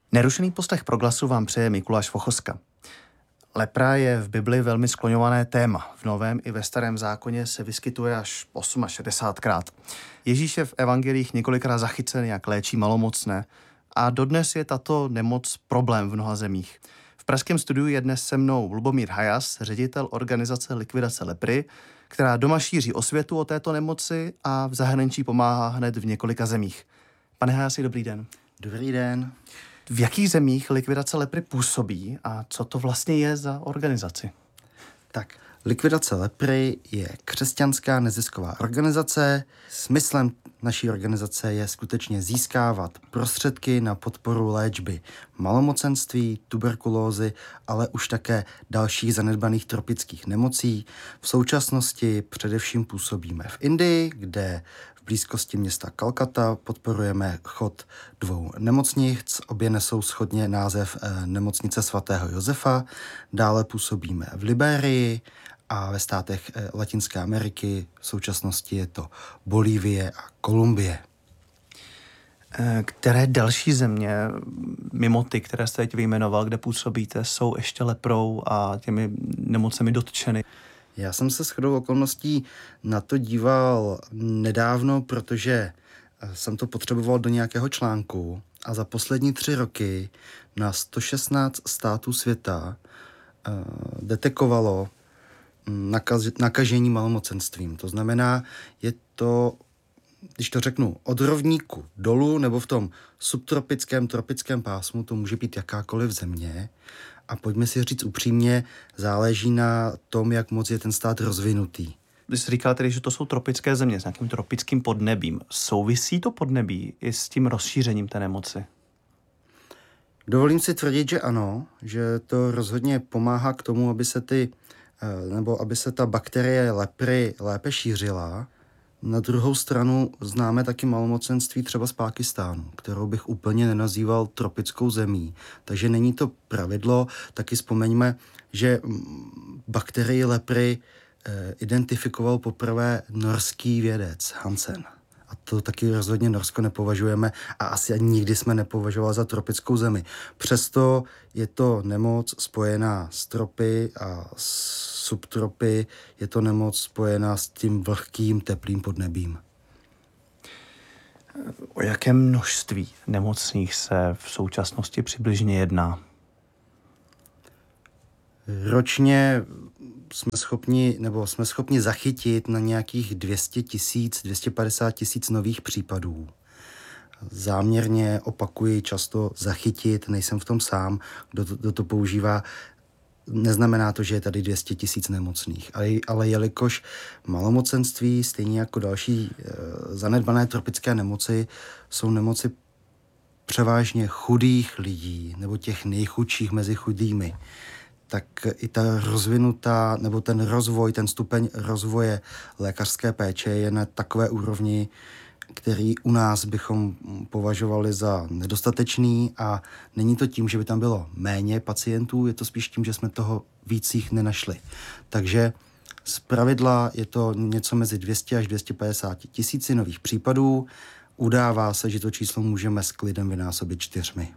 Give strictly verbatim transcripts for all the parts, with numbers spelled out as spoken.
Nerušený poslech Proglasu vám přeje Mikuláš Vochoska. Lepra je v Bibli velmi skloňované téma. V Novém i ve Starém zákoně se vyskytuje až šedesát osmkrát. Ježíš je v evangelích několikrát zachycen, jak léčí malomocné. A dodnes je tato nemoc problém v mnoha zemích. V pražském studiu je dnes se mnou Lubomír Hajas, ředitel organizace Likvidace lepry, která doma šíří osvětu o této nemoci a v zahraničí pomáhá hned v několika zemích. Pane Hajasi, dobrý den. Dobrý den. V jakých zemích Likvidace lepry působí a co to vlastně je za organizaci? Tak, Likvidace lepry je křesťanská nezisková organizace. Smyslem naší organizace je skutečně získávat prostředky na podporu léčby malomocenství, tuberkulózy, ale už také dalších zanedbaných tropických nemocí. V současnosti především působíme v Indii, kde v blízkosti města Kalkata podporujeme chod dvou nemocnic, obě nesou shodně název Nemocnice svatého Josefa. Dále působíme v Libérii a ve státech Latinské Ameriky, v současnosti je to Bolívie a Kolumbie. Které další země, mimo ty, které jste teď vyjmenoval, kde působíte, jsou ještě leprou a těmi nemocemi dotčeny? Já jsem se shodou okolností na to díval nedávno, protože jsem to potřeboval do nějakého článku a za poslední tři roky na sto šestnáct států světa uh, detekovalo nakaz, nakažení malomocenstvím. To znamená, je to, když to řeknu, od rovníku dolů nebo v tom subtropickém, tropickém pásmu, to může být jakákoliv země. A pojďme si říct upřímně, záleží na tom, jak moc je ten stát rozvinutý. Vy jste říkal tedy, že to jsou tropické země s nějakým tropickým podnebím. Souvisí to podnebí i s tím rozšířením té nemoci? Dovolím si tvrdit, že ano, že to rozhodně pomáhá k tomu, aby se ty, nebo aby se ta bakterie lepry lépe šířila. Na druhou stranu známe taky malomocenství třeba z Pákistánu, kterou bych úplně nenazýval tropickou zemí. Takže není to pravidlo. Taky vzpomeňme, že bakterii lepry eh, identifikoval poprvé norský vědec Hansen. A to taky rozhodně Norsko nepovažujeme a asi ani nikdy jsme nepovažovali za tropickou zemi. Přesto je to nemoc spojená s tropy a s subtropy, je to nemoc spojená s tím vlhkým, teplým podnebím. O jaké množství nemocných se v současnosti přibližně jedná? Ročně jsme schopni, nebo jsme schopni zachytit na nějakých dvě stě tisíc, dvě stě padesát tisíc nových případů. Záměrně opakuji často zachytit, nejsem v tom sám, kdo to, kdo to používá. Neznamená to, že je tady dvě stě tisíc nemocných, ale, ale jelikož malomocenství, stejně jako další e, zanedbané tropické nemoci, jsou nemoci převážně chudých lidí, nebo těch nejchudších mezi chudými, tak i ta rozvinutá, nebo ten rozvoj, ten stupeň rozvoje lékařské péče je na takové úrovni, který u nás bychom považovali za nedostatečný a není to tím, že by tam bylo méně pacientů, je to spíš tím, že jsme toho víc jich nenašli. Takže zpravidla je to něco mezi dvě stě až dvě stě padesát tisíci nových případů. Udává se, že to číslo můžeme s klidem vynásobit čtyřmi.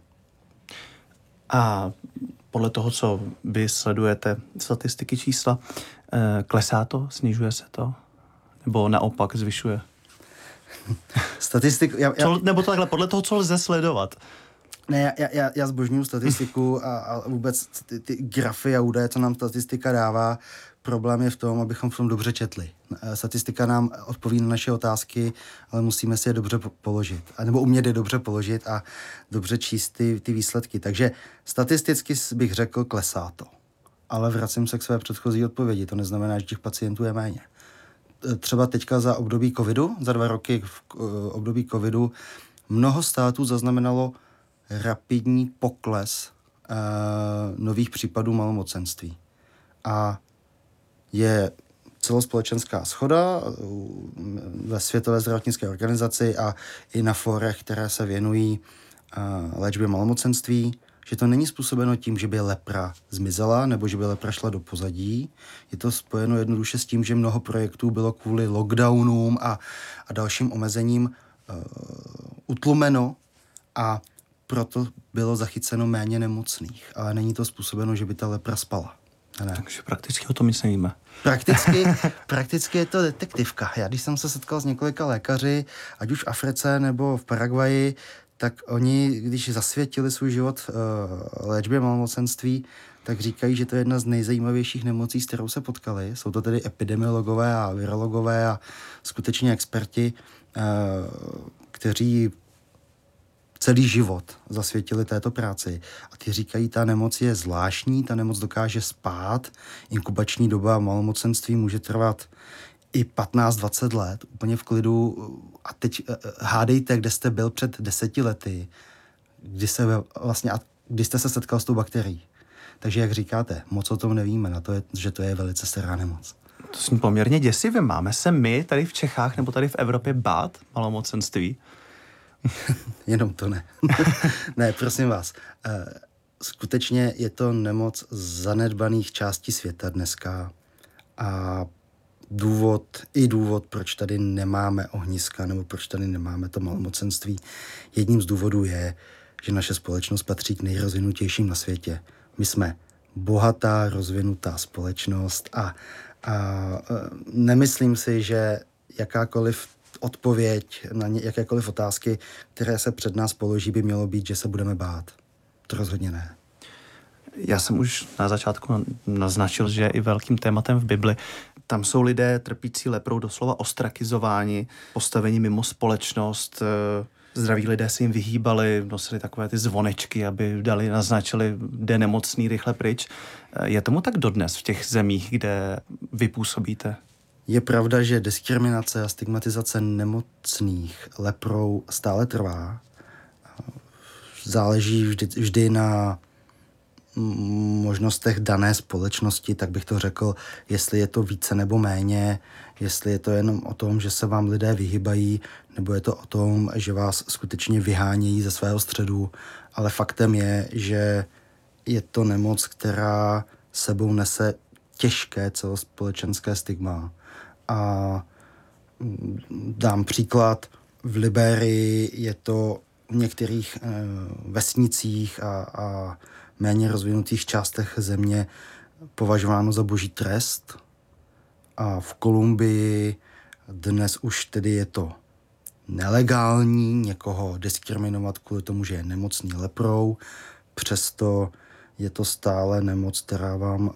A podle toho, co vy sledujete statistiky čísla, klesá to, snižuje se to? Nebo naopak zvyšuje? Statistik, já, já, co, nebo to takhle, podle toho, co lze sledovat. Ne, já, já, já zbožňuju statistiku a, a vůbec ty, ty grafy a údaje, co nám statistika dává. Problém je v tom, abychom v tom dobře četli. Statistika nám odpoví na naše otázky, ale musíme si je dobře položit. A nebo umět je dobře položit a dobře číst ty, ty výsledky. Takže statisticky bych řekl, klesá to. Ale vracím se k své předchozí odpovědi. To neznamená, že těch pacientů je méně. Třeba teďka za období covidu, za dva roky v období covidu, mnoho států zaznamenalo rapidní pokles uh, nových případů malomocenství. A je celospolečenská shoda ve Světové zdravotnické organizaci a i na fórech, které se věnují uh, léčbě malomocenství, že to není způsobeno tím, že by lepra zmizela nebo že by lepra šla do pozadí. Je to spojeno jednoduše s tím, že mnoho projektů bylo kvůli lockdownům a, a dalším omezením uh, utlumeno a proto bylo zachyceno méně nemocných. Ale není to způsobeno, že by ta lepra spala. Ne. Takže prakticky o tom nic nevíme. Prakticky, prakticky je to detektivka. Já když jsem se setkal s několika lékaři, ať už v Africe nebo v Paraguaji, tak oni, když zasvětili svůj život uh, léčbě malomocenství, tak říkají, že to je jedna z nejzajímavějších nemocí, s kterou se potkali. Jsou to tedy epidemiologové a virologové a skutečně experti, uh, kteří celý život zasvětili této práci. A ty říkají, ta nemoc je zvláštní, ta nemoc dokáže spát, inkubační doba malomocenství může trvat i patnáct dvacet let, úplně v klidu. A teď hádejte, kde jste byl před deseti lety, kdy, se vlastně, kdy jste se setkal s tou bakterií. Takže jak říkáte, moc o tom nevíme, na to je, že to je velice stará nemoc. To zní poměrně děsivě. Máme se my tady v Čechách nebo tady v Evropě bát malomocenství? Jenom to ne. Ne, prosím vás. Skutečně je to nemoc zanedbaných částí světa dneska a důvod, i důvod, proč tady nemáme ohniska nebo proč tady nemáme to malomocenství, jedním z důvodů je, že naše společnost patří k nejrozvinutějším na světě. My jsme bohatá, rozvinutá společnost a, a nemyslím si, že jakákoliv odpověď na ně, jakékoliv otázky, které se před nás položí, by mělo být, že se budeme bát. To rozhodně ne. Já jsem už na začátku naznačil, že je i velkým tématem v Bibli. Tam jsou lidé trpící leprou doslova ostrakizováni, postavení mimo společnost. Zdraví lidé si jim vyhýbali, nosili takové ty zvonečky, aby dali, naznačili, kde nemocný, rychle pryč. Je tomu tak dodnes v těch zemích, kde vy působíte? Je pravda, že diskriminace a stigmatizace nemocných leprou stále trvá. Záleží vždy, vždy na možnostech dané společnosti, tak bych to řekl, jestli je to více nebo méně, jestli je to jenom o tom, že se vám lidé vyhybají, nebo je to o tom, že vás skutečně vyhánějí ze svého středu. Ale faktem je, že je to nemoc, která sebou nese těžké celospolečenské stigma. A dám příklad, v Liberii je to v některých e, vesnicích a, a méně rozvinutých částech země považováno za boží trest. A v Kolumbii dnes už tedy je to nelegální někoho diskriminovat kvůli tomu, že je nemocný leprou. Přesto je to stále nemoc, která vám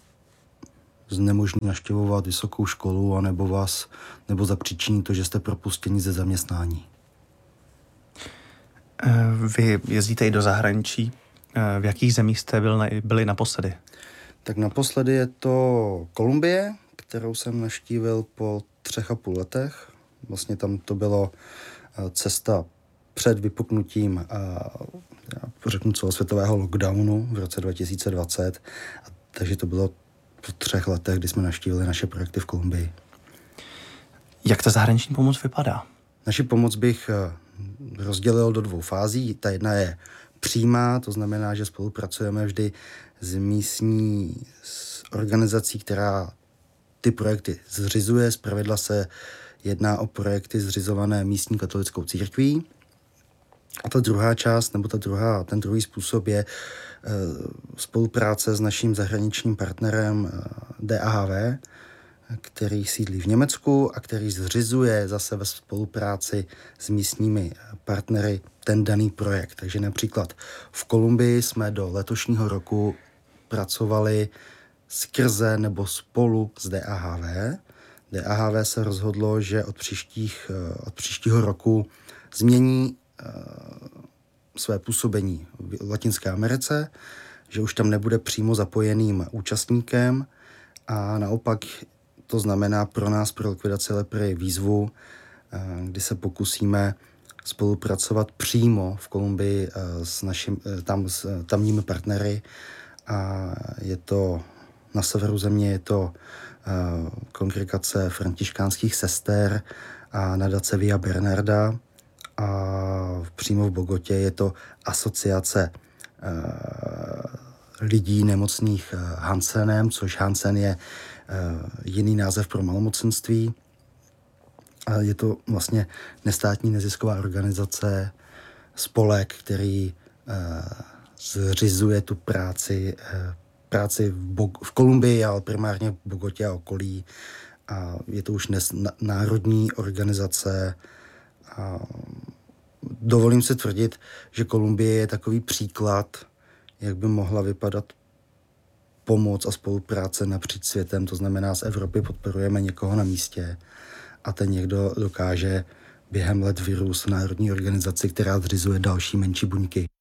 znemožní navštěvovat vysokou školu, anebo vás, nebo zapříčiní to, že jste propuštěni ze zaměstnání. Vy jezdíte i do zahraničí. V jakých zemích jste byl, byli naposledy? Tak naposledy je to Kolumbie, kterou jsem navštívil po třech a půl letech. Vlastně tam to bylo cesta před vypuknutím, řeknu celosvětového lockdownu v roce dva tisíce dvacet. Takže to bylo po třech letech, kdy jsme navštívili naše projekty v Kolumbii. Jak ta zahraniční pomoc vypadá? Naši pomoc bych rozdělil do dvou fází. Ta jedna je přímá, to znamená, že spolupracujeme vždy s místní organizací, která ty projekty zřizuje. Zpravidla se jedná o projekty zřizované místní katolickou církví. A ta druhá část, nebo ta druhá, ten druhý způsob je e, spolupráce s naším zahraničním partnerem e, D A H V, který sídlí v Německu a který zřizuje zase ve spolupráci s místními partnery ten daný projekt. Takže například v Kolumbii jsme do letošního roku pracovali skrze nebo spolu s D A H V. D A H V se rozhodlo, že od, příštích, od příštího roku změní své působení v Latinské Americe, že už tam nebude přímo zapojeným účastníkem a naopak to znamená pro nás, pro likvidaci lepry, výzvu, kdy se pokusíme spolupracovat přímo v Kolumbii s, našim, tam, s tamními partnery a je to na severu země, je to kongregace františkánských sester a nadace Via Bernarda a přímo v Bogotě je to asociace lidí nemocných Hansenem, což Hansen je jiný název pro malomocenství. A je to vlastně nestátní nezisková organizace, spolek, který zřizuje tu práci, práci v, Bo- v Kolumbii, ale primárně v Bogotě a okolí. A je to už dnes národní organizace. A dovolím si tvrdit, že Kolumbie je takový příklad, jak by mohla vypadat pomoc a spolupráce napříč světem. To znamená, z Evropy podporujeme někoho na místě a ten někdo dokáže během let vyrůst v národní organizaci, která zřizuje další menší buňky.